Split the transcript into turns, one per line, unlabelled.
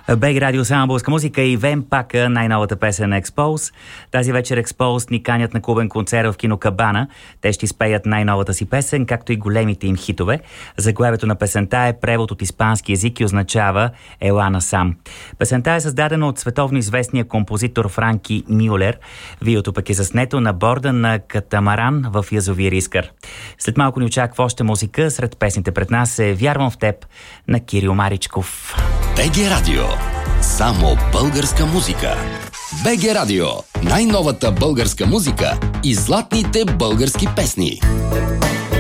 БГ Радио, само българска музика и Вен Пака, най-новата песен на Expose. Тази вечер Expose ни канят на клубен концерт в кино Кабана. Те ще изпеят най-новата си песен, както и големите им хитове. Заглавието на песента е превод от испански език и означава "Ела насам". Песента е създадена от световно известния композитор Франки Мюлер. Видеото пък е заснето на борда на катамаран в язовир Искър. След малко ни очаква още музика. Сред песните пред нас е "Вярвам в теб" на Кирил Маричков.
БГ Радио. Само българска музика. БГ Радио. Най-новата българска музика и златните български песни.